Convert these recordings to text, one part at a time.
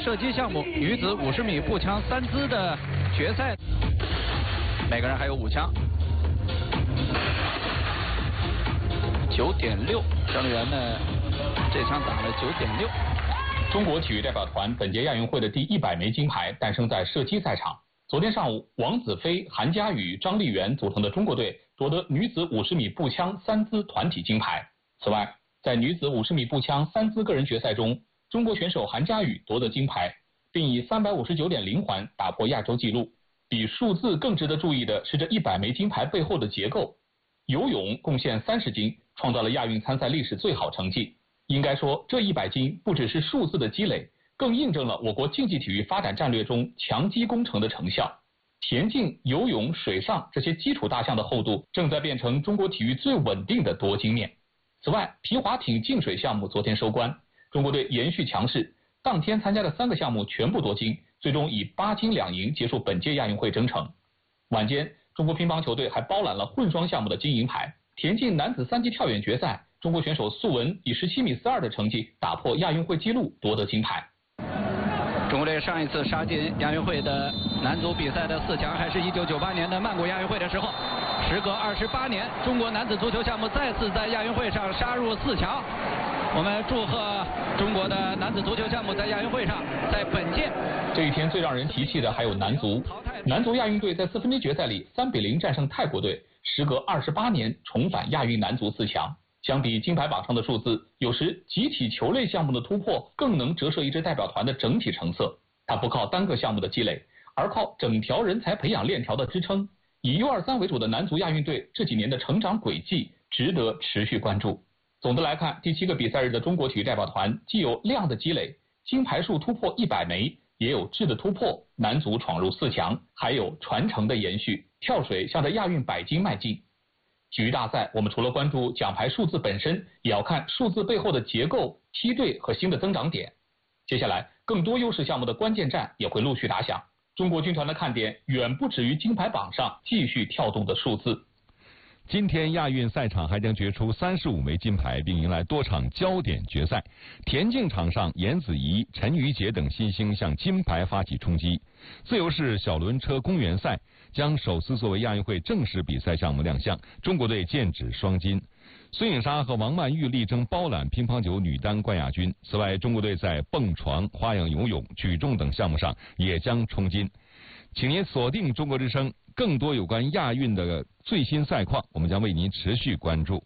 射击项目女子50米步枪3姿的决赛，每个人还有5枪。9.6，郑丽媛呢这枪打了9.6。 中国体育代表团本届亚运会的第100枚金牌诞生在射击赛场。昨天上午，王子飞、韩佳宇、张丽媛组成的中国队夺得女子50米步枪3姿团体金牌。此外，在女子50米步枪3姿个人决赛中，中国选手韩佳宇夺得金牌，并以359.0环打破亚洲纪录。比数字更值得注意的是这100枚金牌背后的结构。游泳贡献30金，创造了亚运参赛历史最好成绩。应该说，这100金不只是数字的积累，更印证了我国竞技体育发展战略中强基工程的成效。田径、游泳、水上这些基础大项的厚度，正在变成中国体育最稳定的夺金面。此外，皮划艇净水项目昨天收官，中国队延续强势，当天参加的3个项目全部夺金，最终以8金2银结束本届亚运会征程。晚间，中国乒乓球队还包揽了混双项目的金银牌。田径男子3级跳远决赛，中国选手苏文以17米42的成绩打破亚运会纪录，夺得金牌。 中国队上一次杀进亚运会的男足比赛的4强，还是1998年的曼谷亚运会的时候。时隔28年，中国男子足球项目再次在亚运会上杀入4强。我们祝贺中国的男子足球项目在亚运会上，在本届。 这一天最让人提气的还有男足。男足亚运队在4分之一决赛里3比0战胜泰国队，时隔28年重返亚运男足4强。相比金牌榜上的数字，有时集体球类项目的突破更能折射一支代表团的整体成色。它不靠单个项目的积累，而靠整条人才培养链条的支撑。以U23为主的男足亚运队这几年的成长轨迹值得持续关注。总的来看，第7个比赛日的中国体育代表团既有量的积累，金牌数突破100枚，也有质的突破，男足闯入4强，还有传承的延续，跳水向着亚运100金迈进。体育大赛，我们除了关注奖牌数字本身，也要看数字背后的结构、梯队和新的增长点。接下来，更多优势项目的关键战也会陆续打响。中国军团的看点远不止于金牌榜上继续跳动的数字。 今天亚运赛场还将决出35枚金牌，并迎来多场焦点决赛。田径场上，严子怡、陈瑜杰等新星向金牌发起冲击。自由式小轮车公园赛将首次作为亚运会正式比赛项目亮相，中国队剑指双金。孙颖莎和王曼玉力争包揽乒乓球女单冠亚军。此外，中国队在蹦床、花样游泳、举重等项目上也将冲金。请您锁定中国之声，更多有关亚运的最新赛况，我们将为您持续关注。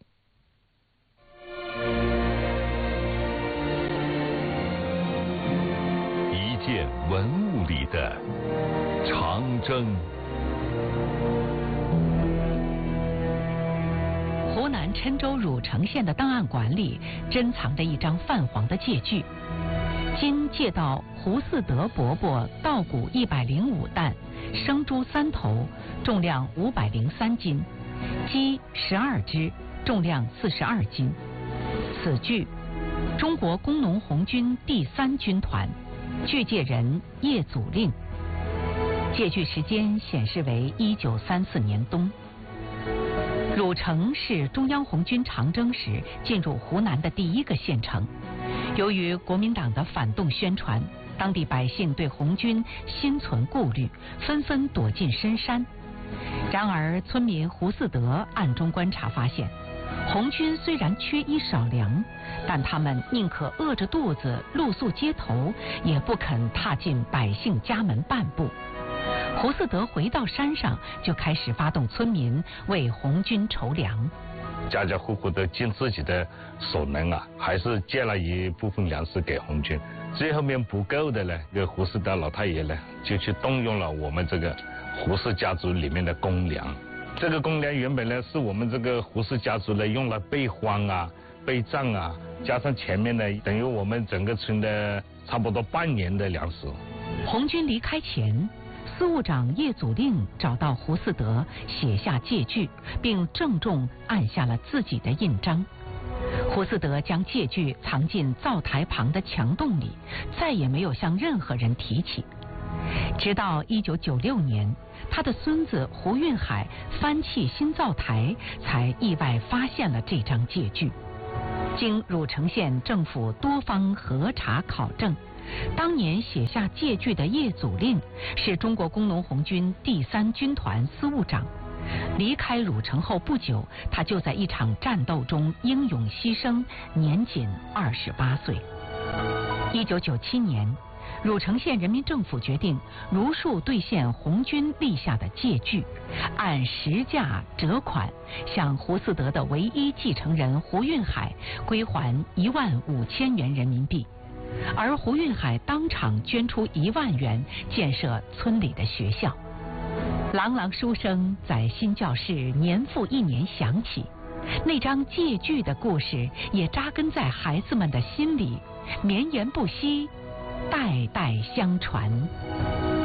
一件文物里的长征。 湖南郴州汝城县的档案馆里珍藏着一张泛黄的借据，今借到胡四德伯伯稻谷105担，生猪3头，重量503斤，鸡12只，重量42斤。此据，中国工农红军第3军团，据借人叶祖令。借据时间显示为1934年冬。汝城是中央红军长征时进入湖南的第1个县城。由于国民党的反动宣传，当地百姓对红军心存顾虑，纷纷躲进深山。然而，村民胡四德暗中观察发现，红军虽然缺衣少粮，但他们宁可饿着肚子露宿街头，也不肯踏进百姓家门半步。胡四德回到山上，就开始发动村民为红军筹粮。 家家户户都尽自己的所能啊，还是借了一部分粮食给红军。最后面不够的呢，这个胡四德老太爷呢，就去动用了我们这个胡氏家族里面的公粮。这个公粮原本呢，是我们这个胡氏家族呢用来备荒啊、备战啊，加上前面呢，等于我们整个村的差不多半年的粮食。 红军离开前，司务长叶祖令找到胡四德，写下借据，并郑重按下了自己的印章。胡四德将借据藏进灶台旁的墙洞里，再也没有向任何人提起。直到1996年，他的孙子胡运海翻砌新灶台，才意外发现了这张借据。经汝城县政府多方核查考证， 当年写下借据的叶祖令是中国工农红军第3军团司务长。离开汝城后不久，他就在一场战斗中英勇牺牲，年仅28岁。1997年，汝城县人民政府决定如数兑现红军立下的借据，按实价折款向胡嗣德的唯一继承人胡运海归还15000元人民币，而胡运海当场捐出1万元建设村里的学校。朗朗书声在新教室年复一年响起，那张借据的故事也扎根在孩子们的心里，绵延不息，代代相传。